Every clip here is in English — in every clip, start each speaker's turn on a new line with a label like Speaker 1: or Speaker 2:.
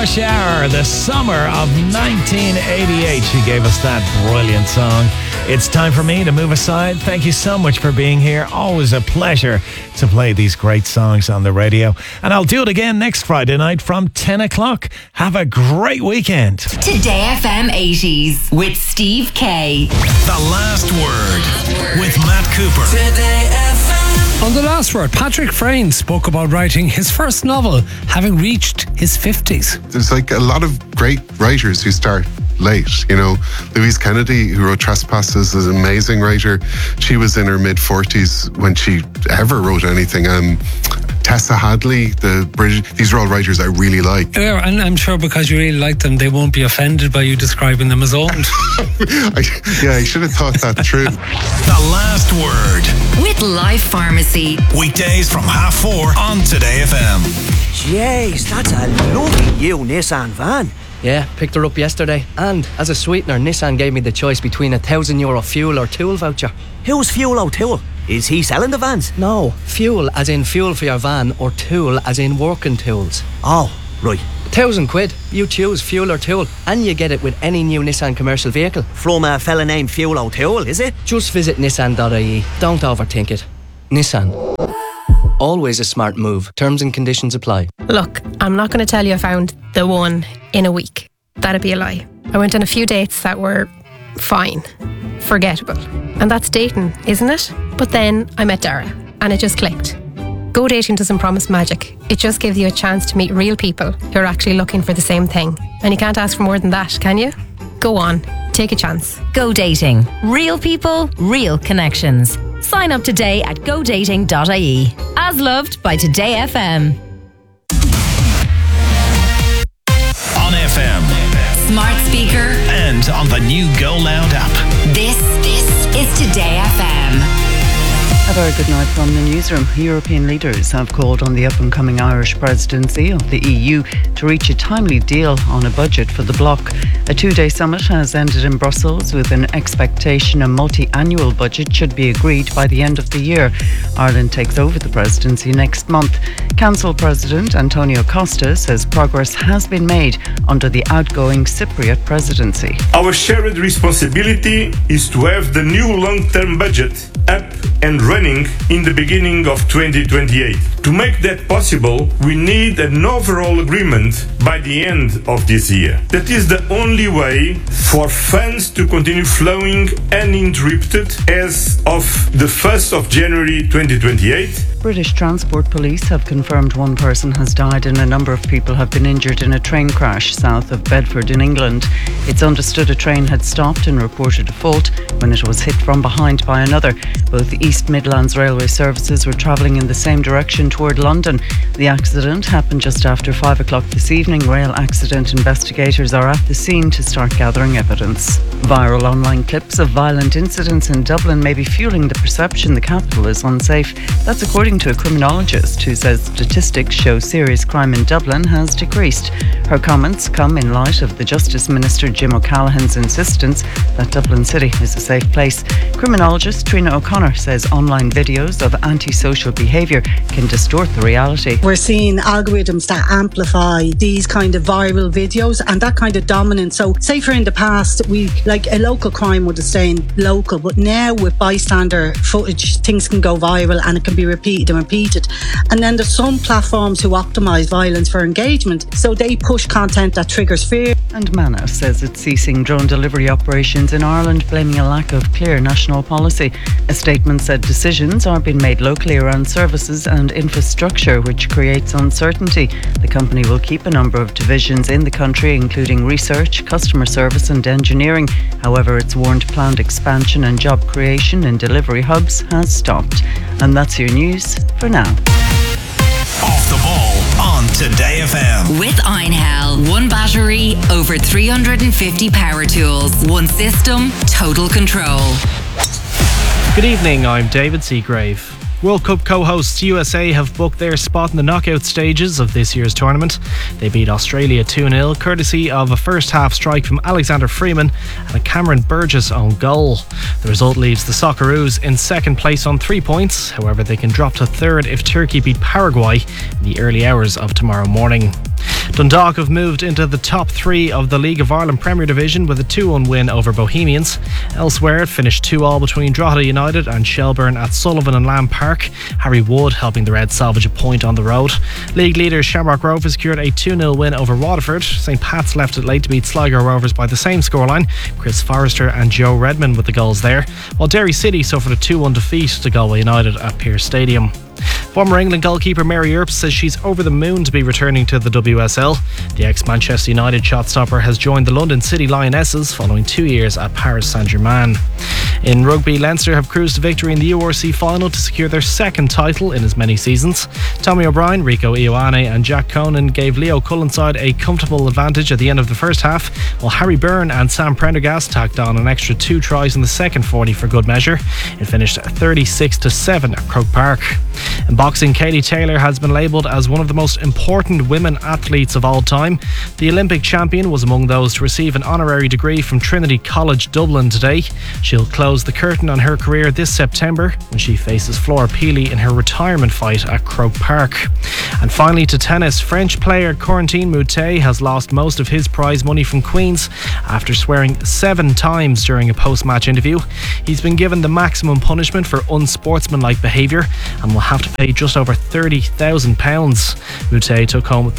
Speaker 1: Rush Hour, the summer of 1988. She gave us that brilliant song. It's time for me to move aside. Thank you so much for being here. Always a pleasure to play these great songs on the radio. And I'll do it again next Friday night from 10 o'clock. Have a great weekend.
Speaker 2: Today FM 80s with Steve K.
Speaker 3: The Last Word with Matt Cooper.
Speaker 4: Today FM.
Speaker 5: On The Last Word, Patrick Freyne spoke about writing his first novel, having reached his 50s.
Speaker 6: There's like a lot of great writers who start late, you know. Louise Kennedy, who wrote Trespasses, is an amazing writer. She was in her mid-40s when she ever wrote anything. Tessa Hadley, the British, these are all writers I really like.
Speaker 5: Yeah, and I'm sure because you really like them, they won't be offended by you describing them as old.
Speaker 6: I should have thought that through.
Speaker 3: The Last Word
Speaker 2: with Life Pharmacy.
Speaker 3: Weekdays from 4:30 on Today FM.
Speaker 7: Jeez, that's a lovely new Nissan van.
Speaker 8: Yeah, picked her up yesterday. And as a sweetener, Nissan gave me the choice between €1,000 fuel or tool voucher.
Speaker 7: Who's Fuel O'Toole? Is he selling the vans?
Speaker 8: No, fuel as in fuel for your van, or tool as in working tools.
Speaker 7: Oh, right.
Speaker 8: £1,000. You choose fuel or tool, and you get it with any new Nissan commercial vehicle.
Speaker 7: From a fella named Fuel O'Toole, is it?
Speaker 8: Just visit nissan.ie. Don't overthink it. Nissan. Always a smart move. Terms and conditions apply.
Speaker 9: Look, I'm not going to tell you I found the one in a week. That'd be a lie. I went on a few dates that were fine, forgettable. And that's dating, isn't it? But then I met Dara, and it just clicked. Go dating doesn't promise magic. It just gives you a chance to meet real people who are actually looking for the same thing. And you can't ask for more than that, can you? Go on, take a chance.
Speaker 2: Go dating. Real people, real connections. Sign up today at godating.ie. As loved by Today FM.
Speaker 3: On FM.
Speaker 2: Smart speaker.
Speaker 3: And on the new Go Loud app.
Speaker 2: This is Today FM.
Speaker 10: A very good night from the newsroom. European leaders have called on the up-and-coming Irish presidency of the EU to reach a timely deal on a budget for the bloc. A two-day summit has ended in Brussels with an expectation a multi-annual budget should be agreed by the end of the year. Ireland takes over the presidency next month. Council President Antonio Costa says progress has been made under the outgoing Cypriot presidency.
Speaker 11: Our shared responsibility is to have the new long-term budget up and running in the beginning of 2028. To make that possible, we need an overall agreement by the end of this year. That is the only way for funds to continue flowing uninterrupted as of the 1st of January 2028.
Speaker 10: British Transport Police have confirmed one person has died and a number of people have been injured in a train crash south of Bedford in England. It's understood a train had stopped and reported a fault when it was hit from behind by another. Both East Midlands Railway services were travelling in the same direction toward London. The accident happened just after 5 o'clock this evening. Rail accident investigators are at the scene to start gathering evidence. Viral online clips of violent incidents in Dublin may be fueling the perception the capital is unsafe. That's according to a criminologist who says statistics show serious crime in Dublin has decreased. Her comments come in light of the Justice Minister Jim O'Callaghan's insistence that Dublin City is a safe place. Criminologist Trina O'Connor says online videos of antisocial behaviour can distort the reality.
Speaker 12: We're seeing algorithms that amplify these kind of viral videos and that kind of dominance. So say for in the past, a local crime would have stayed local, but now with bystander footage, things can go viral and it can be repeated and repeated. And then there's some platforms who optimise violence for engagement, so they push content that triggers fear.
Speaker 10: And Mana says it's ceasing drone delivery operations in Ireland, blaming a lack of clear national policy. A statement said decisions are being made locally around services and infrastructure, which creates uncertainty. The company will keep a number of divisions in the country, including research, customer service and engineering. However, it's warned planned expansion and job creation in delivery hubs has stopped. And that's your news for now.
Speaker 3: Off the ball on Today FM.
Speaker 2: With Einhell. One battery, over 350 power tools. One system, total control.
Speaker 13: Good evening, I'm David Seagrave. World Cup co-hosts USA have booked their spot in the knockout stages of this year's tournament. They beat Australia 2-0, courtesy of a first-half strike from Alexander Freeman and a Cameron Burgess own goal. The result leaves the Socceroos in second place on 3 points. However, they can drop to third if Turkey beat Paraguay in the early hours of tomorrow morning. Dundalk have moved into the top 3 of the League of Ireland Premier Division with a 2-1 win over Bohemians. Elsewhere, it finished 2-2 between Drogheda United and Shelburne at Sullivan and Lamb Park. Harry Wood helping the Reds salvage a point on the road. League leaders Shamrock Rovers secured a 2-0 win over Waterford. St Pat's left it late to beat Sligo Rovers by the same scoreline. Chris Forrester and Joe Redmond with the goals there, while Derry City suffered a 2-1 defeat to Galway United at Pearse Stadium. Former England goalkeeper Mary Earps says she's over the moon to be returning to the WSL. The ex-Manchester United shot stopper has joined the London City Lionesses following 2 years at Paris Saint-Germain. In rugby, Leinster have cruised to victory in the URC final to secure their second title in as many seasons. Tommy O'Brien, Rico Ioane and Jack Conan gave Leo Cullenside a comfortable advantage at the end of the first half, while Harry Byrne and Sam Prendergast tacked on an extra 2 tries in the second 40 for good measure. It finished 36-7 at Croke Park. In boxing, Katie Taylor has been labelled as one of the most important women athletes of all time. The Olympic champion was among those to receive an honorary degree from Trinity College Dublin today. She'll close the curtain on her career this September when she faces Flora Peely in her retirement fight at Croke Park. And finally to tennis, French player Corentin Moutet has lost most of his prize money from Queen's after swearing 7 times during a post-match interview. He's been given the maximum punishment for unsportsmanlike behaviour and will have to pay just over £30,000. Moutet took home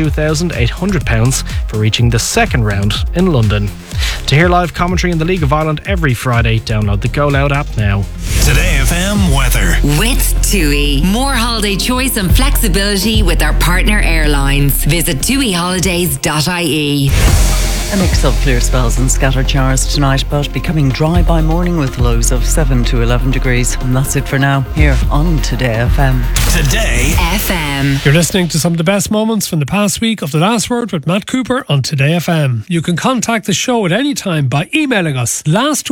Speaker 13: £32,800 for reaching the second round in London. To hear live commentary in the League of Ireland every Friday, download the Go Loud app now.
Speaker 3: Today FM weather.
Speaker 4: With TUI. More holiday choice and flexibility with our partner airlines. Visit tuiholidays.ie.
Speaker 10: A mix of clear spells and scattered showers tonight, but becoming dry by morning with lows of 7 to 11 degrees. And that's it for now, here on Today FM.
Speaker 3: Today
Speaker 4: FM.
Speaker 5: You're listening to some of the best moments from the past week of The Last Word with Matt Cooper on Today FM. You can contact the show at any time by emailing us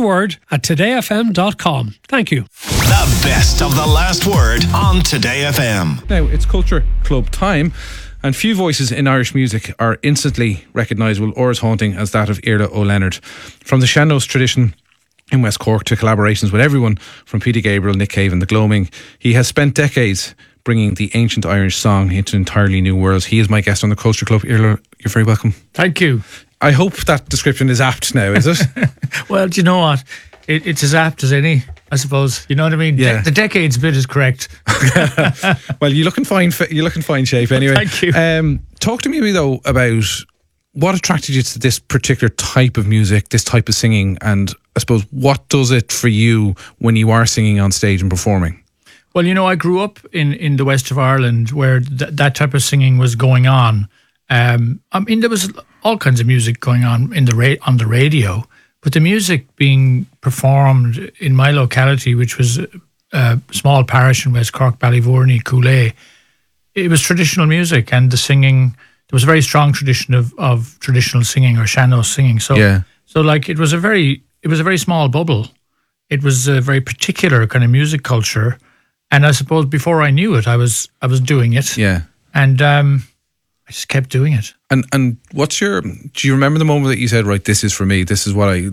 Speaker 5: lastword@todayfm.com. Thank you.
Speaker 3: The best of The Last Word on Today FM.
Speaker 14: Now, it's Culture Club time, and few voices in Irish music are instantly recognisable or as haunting as that of Iarla Ó Leonard. From the Sean-Nós tradition in West Cork to collaborations with everyone from Peter Gabriel, Nick Cave and The Gloaming, he has spent decades bringing the ancient Irish song into entirely new worlds. He is my guest on the Culture Club. Iarla, you're very welcome.
Speaker 15: Thank you.
Speaker 14: I hope that description is apt now, is it?
Speaker 15: Well, do you know what? It's as apt as any, I suppose. You know what I mean?
Speaker 14: Yeah.
Speaker 15: The decades bit is correct.
Speaker 14: Well, you look in fine shape anyway.
Speaker 15: Thank you.
Speaker 14: Talk to me though about what attracted you to this particular type of music, this type of singing, and I suppose what does it for you when you are singing on stage and performing?
Speaker 15: Well, you know, I grew up in the west of Ireland where that type of singing was going on. I mean, there was all kinds of music going on on the radio. But the music being performed in my locality, which was a small parish in West Cork, Ballyvourney, Coolay, it was traditional music, and the singing, there was a very strong tradition of traditional singing or Sean-Nós singing. So,
Speaker 14: yeah.
Speaker 15: So like it was a very small bubble. It was a very particular kind of music culture, and I suppose before I knew it, I was doing it.
Speaker 14: Yeah.
Speaker 15: And I just kept doing it.
Speaker 14: And do you remember the moment that you said, right, this is for me, this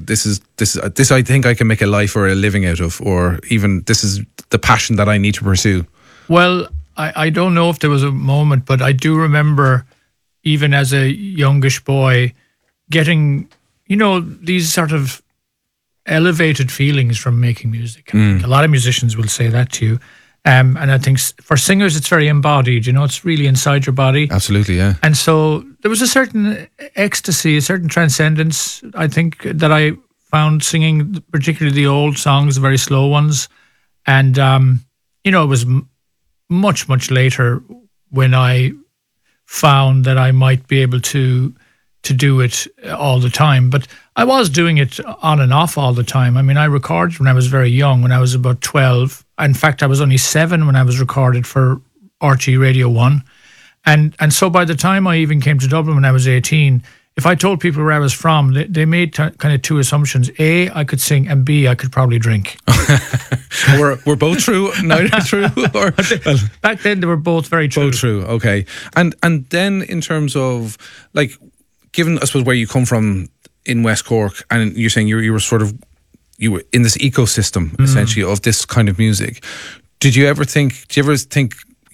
Speaker 14: I think I can make a life or a living out of, or even this is the passion that I need to pursue?
Speaker 15: Well, I don't know if there was a moment, but I do remember even as a youngish boy getting, you know, these sort of elevated feelings from making music. I think a lot of musicians will say that to you. And I think for singers, it's very embodied, you know, it's really inside your body.
Speaker 14: Absolutely, yeah.
Speaker 15: And so there was a certain ecstasy, a certain transcendence, I think, that I found singing, particularly the old songs, the very slow ones. And, you know, it was much, much later when I found that I might be able to do it all the time. But I was doing it on and off all the time. I mean, I recorded when I was very young, when I was about 12. In fact, I was only 7 when I was recorded for RTÉ Radio 1. And so by the time I even came to Dublin when I was 18, if I told people where I was from, they made kind of 2 assumptions. A, I could sing, and B, I could probably drink.
Speaker 14: Were both true? Neither true? Or, well,
Speaker 15: back then, they were both very true.
Speaker 14: Both true, okay. And then in terms of, like, given, I suppose, where you come from in West Cork, and you're saying you were in this ecosystem, essentially, of this kind of music, did you ever think,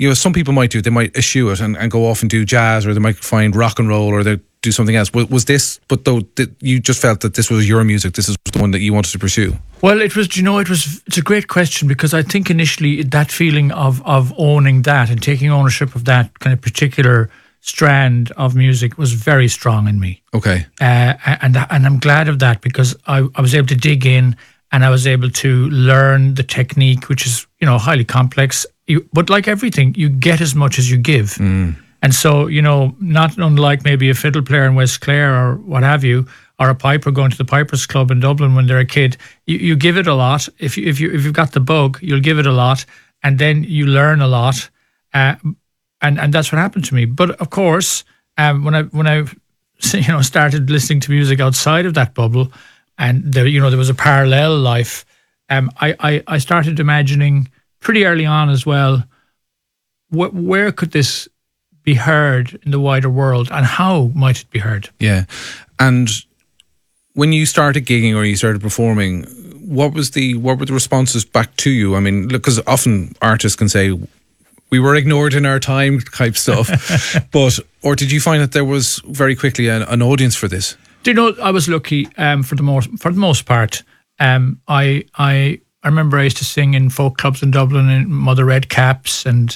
Speaker 14: some people might do, they might eschew it and go off and do jazz, or they might find rock and roll, or they do something else. Was this, but though you just felt that this was your music, this is the one that you wanted to pursue?
Speaker 15: Well, it's a great question, because I think initially that feeling of owning that and taking ownership of that kind of particular strand of music was very strong in me.
Speaker 14: Okay.
Speaker 15: And I'm glad of that, because I was able to dig in and I was able to learn the technique, which is, highly complex. But like everything, you get as much as you give. And so, not unlike maybe a fiddle player in West Clare or what have you, or a piper going to the Pipers Club in Dublin when they're a kid, you give it a lot. If you've got the bug, you'll give it a lot, and then you learn a lot. And that's what happened to me. But of course, when I started listening to music outside of that bubble, and there was a parallel life, I started imagining pretty early on as well, where could this be heard in the wider world, and how might it be heard?
Speaker 14: Yeah. And when you started gigging or you started performing, what were the responses back to you? I mean, look, because often artists can say, we were ignored in our time type stuff, or did you find that there was very quickly an audience for this?
Speaker 15: I was lucky for the most part. I remember I used to sing in folk clubs in Dublin in Mother Red Caps, and